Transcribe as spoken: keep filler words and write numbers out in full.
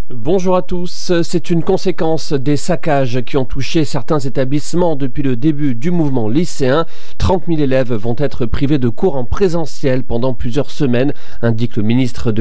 Bonjour à tous, c'est une conséquence des saccages qui ont touché certains établissements depuis le début du mouvement lycéen. trente mille élèves vont être privés de cours en présentiel pendant plusieurs semaines, indique le ministre de